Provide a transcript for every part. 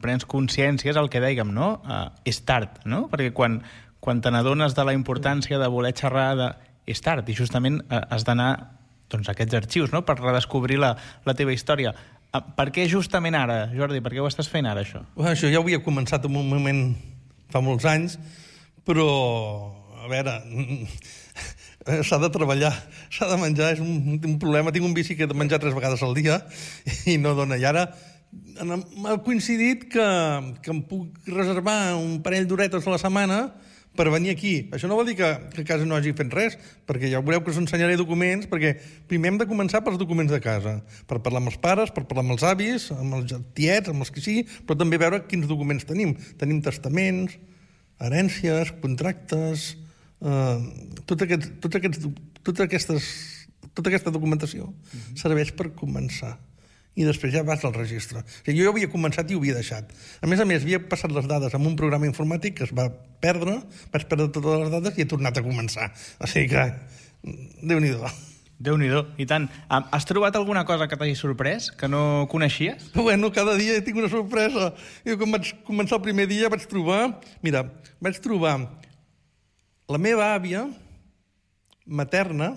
prens consciència és el que dèiem, no? És tard, no? Perquè quan te n'adones de la importància de voler xerrar, és tard, i justament has d'anar a aquests arxius, no?, per redescobrir la teva història. Per què justament ara, Jordi? Per què ho estàs fent ara, això? Això ja ho havia començat en un moment fa molts anys, però, a veure, s'ha de treballar, s'ha de menjar, és un problema. Tinc un vici que he de menjar 3 vegades al dia i no dona. I ara m'ha coincidit que em puc reservar un parell d'horetes a la setmana per venir aquí. Això no vol dir que a casa no hagi fet res, perquè ja veureu que us ensenyaré documents, perquè primer hem de començar pels documents de casa, per parlar amb els pares, per parlar amb els avis, amb els tiets, amb els que sigui, però també veure quins documents tenim. Tenim testaments, herències, contractes, tota aquesta documentació serveix per començar. I després ja vas al registre. O sigui, jo havia començat i ho havia deixat. A més, havia passat les dades en un programa informàtic que es va perdre, vaig perdre totes les dades i he tornat a començar. O sigui que, Déu-n'hi-do. Déu-n'hi-do, i tant. Has trobat alguna cosa que t'hagi sorprès, que no coneixies? Bueno, cada dia tinc una sorpresa. Jo, quan vaig començar el primer dia, vaig trobar la meva àvia paterna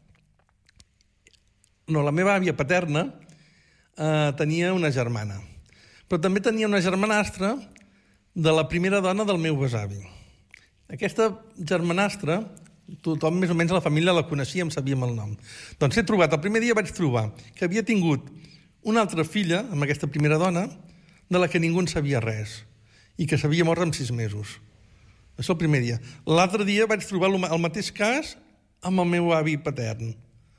tenia una germana, però també tenia una germanastra de la primera dona del meu besavi. Aquesta germanastra, tothom més o menys a la família la coneixia, em sabíem el nom. Doncs el primer dia vaig trobar que havia tingut una altra filla amb aquesta primera dona de la que ningú en sabia res i que s'havia mort amb 6 mesos. Això el primer dia. L'altre dia vaig trobar el mateix cas amb el meu avi patern.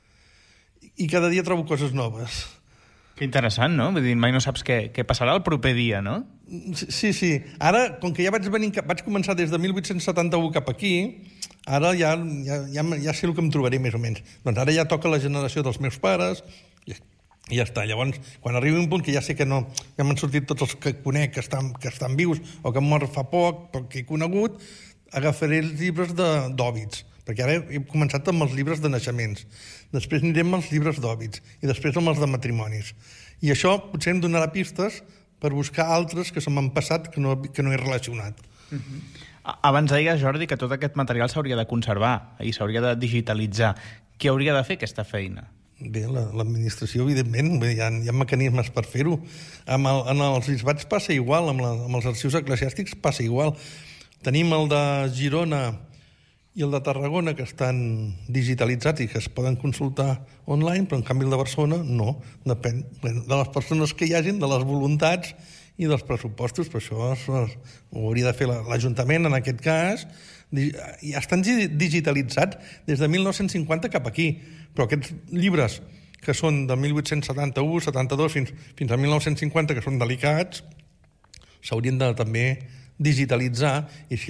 I cada dia trobo coses noves. Que interessant, no? Vull dir, mai no saps què passarà el proper dia, no? Sí. Ara, com que ja vaig començar des de 1871 cap aquí, ara ja sé el que em trobaré més o menys. Doncs ara ja toca la generació dels meus pares i ja està. Llavors, quan arribi un punt que ja sé que no, ja m'han sortit tots els que conec que estan vius o que han mort fa poc, però que he conegut, agafaré els llibres d'òbits, perquè ara he començat amb els llibres de naixements. Després anirem als llibres d'òbits i després amb els de matrimonis. I això potser em donarà pistes per buscar altres que se m'han passat que no he relacionat. Abans deies, Jordi, que tot aquest material s'hauria de conservar i s'hauria de digitalitzar. Qui hauria de fer aquesta feina? Bé, l'administració, evidentment, hi ha mecanismes per fer-ho. En els bisbats passa igual, amb els arxius eclesiàstics passa igual. Tenim el de Girona i el de Tarragona, que estan digitalitzats i que es poden consultar online, però en canvi el de Barcelona no. Depèn de les persones que hi hagin, de les voluntats i dels pressupostos, però això ho hauria de fer l'Ajuntament, en aquest cas. Ja estan digitalitzats des de 1950 cap aquí, però aquests llibres que són de 1871, 72 fins a 1950, que són delicats, s'haurien de també digitalitzar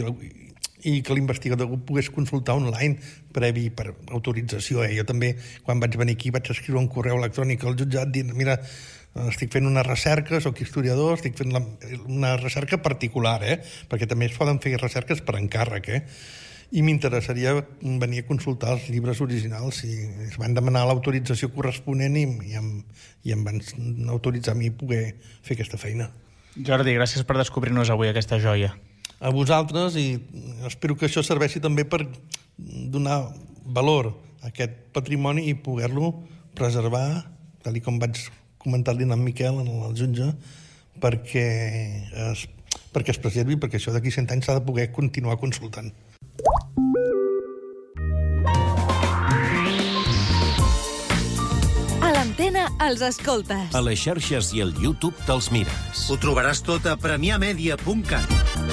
i que l'investigador ho pogués consultar online previ per autorització. Jo també, quan vaig venir aquí, vaig escriure un correu electrònic al jutjat dient, mira, estic fent una recerca, soc historiador, estic fent una recerca particular, perquè també es poden fer recerques per encàrrec, i m'interessaria venir a consultar els llibres originals i es van demanar l'autorització corresponent i em van autoritzar a mi poder fer aquesta feina. Jordi, gràcies per descobrir-nos avui aquesta joia. A vosaltres, i espero que això serveixi també per donar valor a aquest patrimoni i poder-lo preservar, tal com vaig comentar-li a en Miquel, al jutge, perquè es preservi, perquè això d'aquí 100 anys s'ha de poder continuar consultant. A l'Antena els escoltes. A les xarxes i al YouTube te'ls mires. Ho trobaràs tot a premiamedia.cat.